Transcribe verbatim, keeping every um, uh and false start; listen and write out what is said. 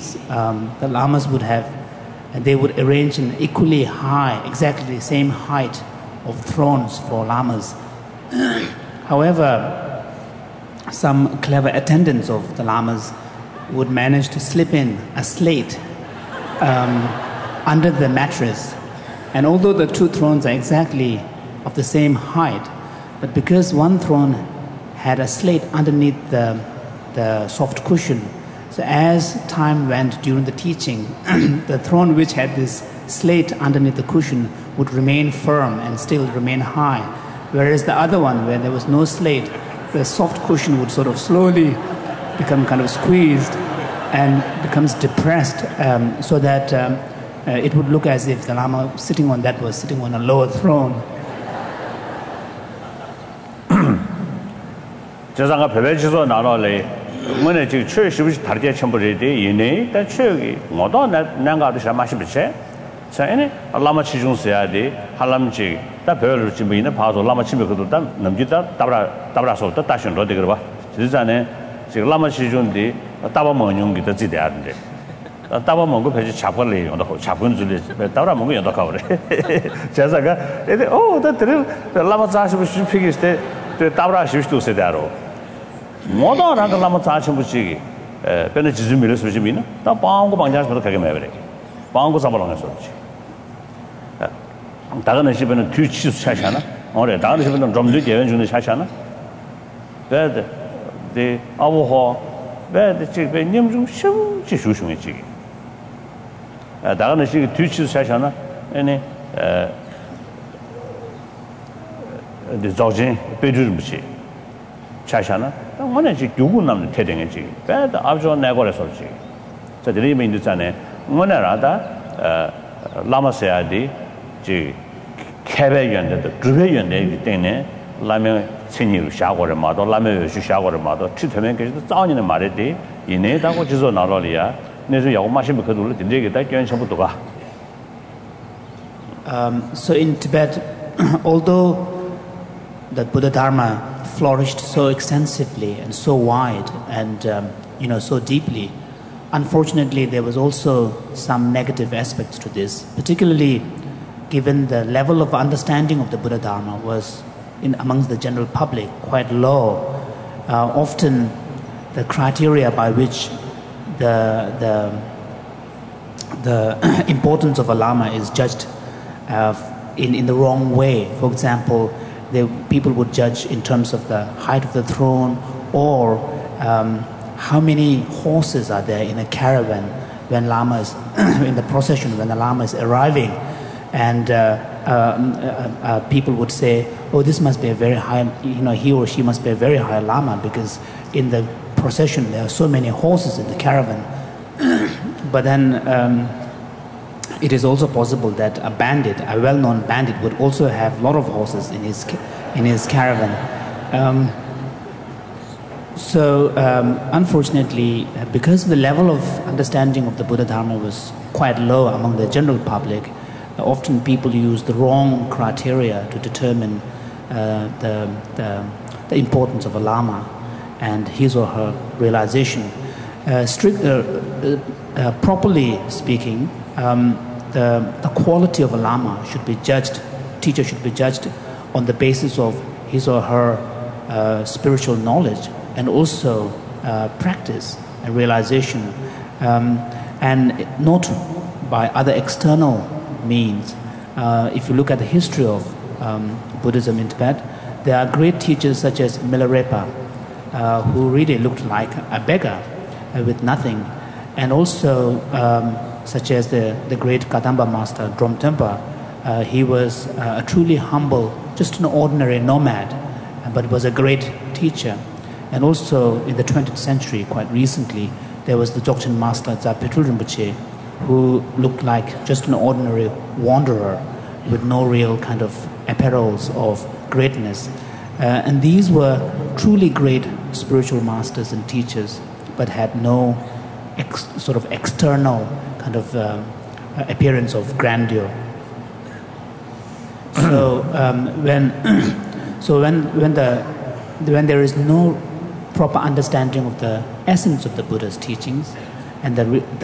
teachings, um, the lamas would have, and they would arrange an equally high, exactly the same height of thrones for lamas. However, some clever attendants of the lamas would manage to slip in a slate um, under the mattress. And although the two thrones are exactly of the same height, but because one throne had a slate underneath the, the soft cushion, so as time went during the teaching, the throne which had this slate underneath the cushion would remain firm and still remain high, whereas the other one, where there was no slate, the soft cushion would sort of slowly become kind of squeezed and becomes depressed, um, so that um, uh, it would look as if the lama sitting on that was sitting on a lower throne. 저장가 배배지소 나눠래 뭐네 지금 최시부시 다르게 첨부리데 이네 다 최기 뭐도 난가도 샤마시 비체 자에네 알라마 치중스야데 할람지 다 별로 지금 이네 봐도 라마 치면 그도 다 넘기다 따라 따라서 또 다시 로데 그러 봐 지자네 지금 라마 치중디 따바 먹는기도 지대한데 따바 먹고 배지 잡걸래 요도 잡근 줄이 따라 먹고 요도 가버래 자자가 에데 오다 들을 라마 자시부 슈피기스테 따라 시부도 세다로 모두 나가 라마 자신부지 에 변에 지즈미를 수지미나 다 방고 방자서도 가게 매버래 방고 잡아라는 소리지 다른 집에는 뒤치 차샤나 어래 다른 집에는 좀 늦게 연중에 차샤나 그래도 네 아부호 왜데 지금 님좀 쉬지 쉬쉬지 아 다른 집에 뒤치 차샤나 아니 에 데 저진 빼주름지 차샤나 뭐네 지 요구 남는 태댕이지 배다 앞서 내거래 소리지 자 드리면 인도잖아요 뭐네라다 어 라마세야디 지 캐베연데 드베연데 때문에 라면 신이로 샤고를 마도 라면 요시 샤고를 마도 트트면 계속 싸우는 말이지 이내다고 지소 나로리아 내서 야고 마시면 그들을 딘데게다 견천부도가 um so in Tibet although the Buddha Dharma flourished so extensively and so wide and um, you know so deeply, unfortunately there was also some negative aspects to this, particularly given the level of understanding of the Buddha Dharma was in amongst the general public quite low. Uh, often the criteria by which the the the importance of a lama is judged uh, in in the wrong way. For example, the people would judge in terms of the height of the throne, or um, how many horses are there in a caravan when lama is in the procession, when the lama is arriving, and uh, uh, uh, uh, people would say, "Oh, this must be a very high, you know, he or she must be a very high lama because in the procession there are so many horses in the caravan." But then. Um, It is also possible that a bandit, a well-known bandit, would also have a lot of horses in his in his caravan. Um, so, um, unfortunately, because the level of understanding of the Buddha Dharma was quite low among the general public, often people use the wrong criteria to determine uh, the, the the importance of a lama and his or her realization. Uh, strict, uh, uh, uh, properly speaking. Um, the, the quality of a lama should be judged, teacher should be judged on the basis of his or her uh, spiritual knowledge and also uh, practice and realization, um, and not by other external means. Uh, if you look at the history of um, Buddhism in Tibet, there are great teachers such as Milarepa, uh, who really looked like a beggar uh, with nothing, and also um, such as the, the great Kadamba master, Dromtempa. Uh, he was uh, a truly humble, just an ordinary nomad, but was a great teacher. And also in the twentieth century, quite recently, there was the Dzogchen master, Zapetul Rinpoche, who looked like just an ordinary wanderer with no real kind of apparels of greatness. Uh, and these were truly great spiritual masters and teachers, but had no ex- sort of external kind of uh, appearance of grandeur. So um, when so when when the when there is no proper understanding of the essence of the Buddha's teachings and the, re-